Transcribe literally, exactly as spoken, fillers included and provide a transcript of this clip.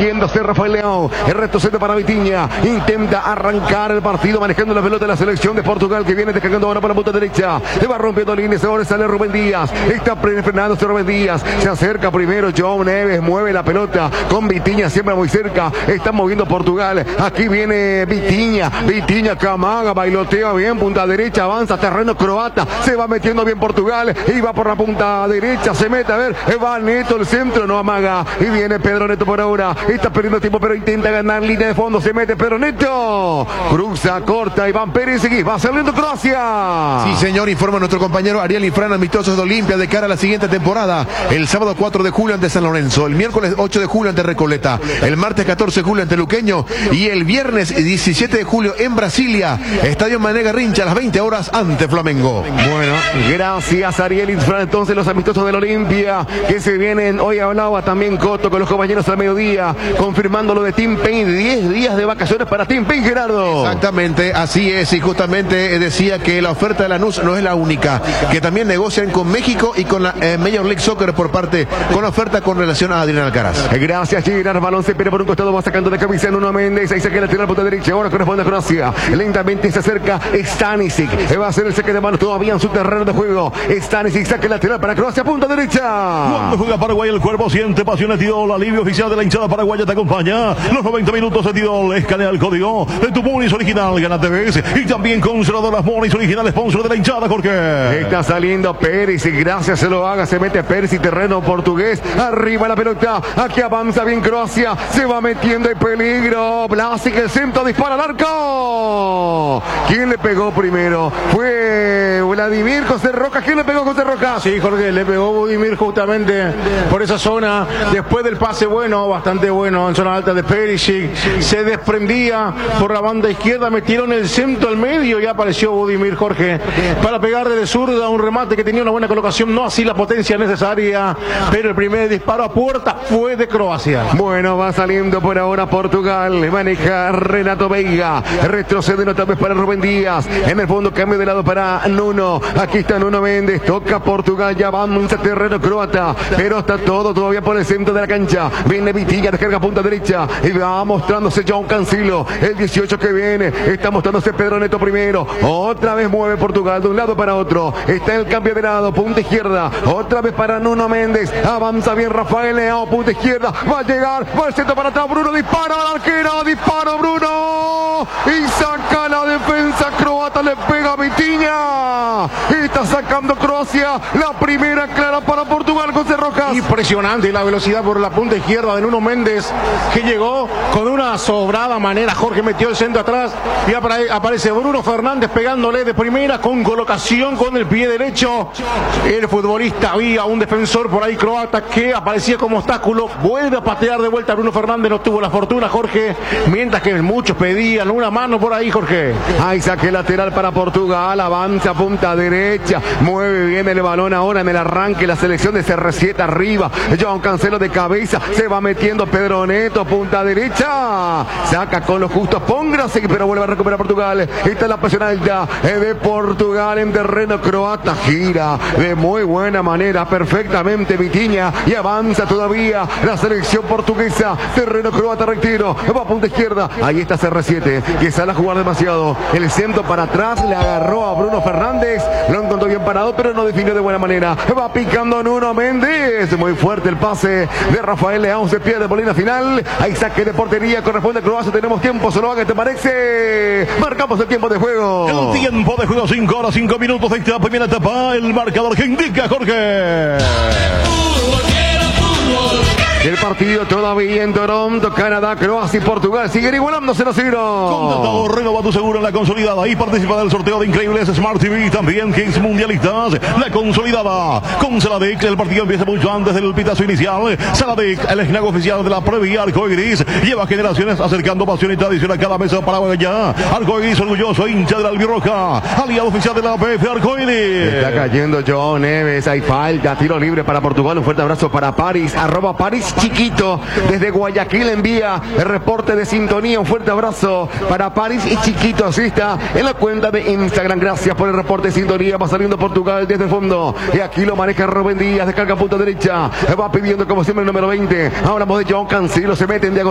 protegiéndose Rafael Leao. El retrocede para Vitinha. Intenta arrancar el partido manejando la pelota de la selección de Portugal, que viene descargando ahora por la punta derecha. Le va rompiendo líneas. Ahora sale Rubén Díaz. Está frenándose Rubén Díaz. Se acerca primero João Neves. Mueve la pelota con Vitinha siempre muy cerca. Está moviendo Portugal. Aquí viene Vitinha. Vitinha Camaga. Bailotea bien. Punta derecha. Avanza terreno croata. Se va metiendo bien Portugal. Y va por la punta derecha. Se mete. A ver. Va Neto el centro. No amaga. Y viene Pedro Neto por ahora. Está perdiendo tiempo pero intenta ganar línea de fondo. Se mete Pedro Neto. Cruza, corta. Iván Pérez. Y va saliendo Croacia. Sí, señor. Informa nuestro compañero Ariel Infran, amistosos de Olimpia de cara a la siguiente temporada. El sábado cuatro de julio ante San Lorenzo. El miércoles ocho de julio ante Recoleta. El martes catorce de julio ante Luqueño. Y el viernes diecisiete de julio en Brasilia. Estadio Mané Garrincha a las veinte horas ante Flamengo. Bueno, gracias Ariel Infran. Entonces los amistosos del Olimpia que se vienen. Hoy hablaba también Coto con los compañeros al mediodía, confirmando lo de Tim Payne. diez días de vacaciones para Tim Payne, Gerardo. Exactamente, así es. Y justamente decía que la oferta de Lanús no es la única, que también negocian con México y con la eh, Major League Soccer por parte, con oferta con relación a Adrián Alcaraz. Gracias, Gerard. Balón se pierde por un costado, va sacando de camisa Nuno Méndez. Ahí saca la lateral punta derecha. Ahora corresponde a Croacia. Lentamente se acerca Stanisic. Va a hacer el saque de manos todavía en su terreno de juego. Stanisic saca el lateral para Croacia, punta derecha. Cuando juega Paraguay, el cuerpo siente pasión. Tidol, alivio oficial de la hinchada paraguaya, te acompaña. Los noventa minutos de Tidol. Escanea el código de tu Monis original. Gana T V y también conservadoras Monis original, sponsor de la hinchada, Jorge. Está saliendo Pérez y gracias se lo haga. Se mete Pérez y terreno portugués. Arriba la pelota. Aquí avanza bien Croacia. Se va metiendo en peligro. Blasic, el centro, dispara al arco. ¿Quién le pegó primero? Fue Vladimir José Roca. ¿Quién le pegó José Roca? Sí, Jorge, le pegó Vladimir justamente por esa zona. Después del pase bueno, bastante bueno, en zona alta de Perisic. Se desprendía por la banda izquierda. Metieron el centro al medio y apareció Vladimir, Jorge, para pegar de zurda un remate que tenía una buena colocación. No así la potencia necesaria, pero el primer disparo a puerta fue de Croacia. Bueno, va saliendo por ahora Portugal. Maneja Renato Veiga. Retrocede otra vez para Rubén Díaz. En el fondo cambio de lado para Nuno. Aquí está Nuno Méndez. Toca Portugal. Ya avanza terreno croata. Pero está todo todavía por el centro de la cancha. Viene Vitinha, descarga punta derecha. Y va mostrándose João Cancelo. El dieciocho que viene. Está mostrándose Pedro Neto primero. Otra vez mueve Portugal de un lado para otro. Está el cambio de lado. Punta izquierda. Otra vez para Nuno Méndez. Avanza bien Rafael Leao. Punta izquierda. Va a llegar. Va el centro para atrás. Bruno dispara al arquero. Dispara Bruno. Y saca la defensa croata. Le pega a Vitinha. Está sacando Croacia. La primera clara para Portugal, José Rojas. Impresionante la velocidad por la punta izquierda de Nuno Méndez, que llegó con una sobrada manera. Jorge metió el centro atrás y aparece Bruno Fernández pegándole de primera con colocación con el pie derecho. El futbolista, había un defensor por ahí croata que aparecía como obstáculo. Vuelve a patear de vuelta. Bruno Fernández no tuvo la fortuna, Jorge, mientras que muchos pedían una mano por ahí, Jorge. Ahí saque lateral para Portugal. Avanza punta derecha. Mueve bien el balón ahora en el arranque. La selección de C R siete arriba. João Cancelo de cabeza. Se va metiendo Pedro Neto. Punta derecha. Saca con los justos. Póngase, pero vuelve a recuperar Portugal. Esta es la presión alta de Portugal en terreno croata. Gira de muy buena manera. Perfectamente Vitinha. Y avanza todavía la selección portuguesa. Terreno croata, retiro. Va a punta izquierda. Ahí está C R siete. Que sale a jugar demasiado. El centro para atrás. Le agarró a Bruno Fernández. Lo encontró bien parado, pero no definió de buena manera. Va picando Nuno Méndez. Muy fuerte el pase de Rafael Leao. Se pierde por línea final. Hay saque de portería. Corresponde a Croacia. Tenemos tiempo. Solo haga, ¿te parece? Marcamos el tiempo de juego. El tiempo de juego. cinco horas, cinco minutos de esta primera etapa. El marcador que indica, Jorge. El partido todavía en Toronto, Canadá, Croacia y Portugal siguen igualando cero cero. Contratado, renova tu seguro en la consolidada y participa del sorteo de increíbles Smart T V. También Kings Mundialistas, la consolidada. Con Saladec, el partido empieza mucho antes del pitazo inicial. Saladec, el esnago oficial de la previa Arcoiris, lleva generaciones acercando pasión y tradición a cada mesa paraguaya. Arcoiris, orgulloso hincha de la albirroja, aliado oficial de la P F Arcoiris. Está cayendo João Neves, hay falta, tiro libre para Portugal. Un fuerte abrazo para Paris, arroba Paris Chiquito, desde Guayaquil envía el reporte de sintonía. Un fuerte abrazo para Paris y Chiquito, así está en la cuenta de Instagram. Gracias por el reporte de sintonía. Va saliendo Portugal desde el fondo y aquí lo maneja Rubén Díaz, descarga punta derecha, va pidiendo como siempre el número veinte. Ahora de João Cancelo, se mete en diagonal.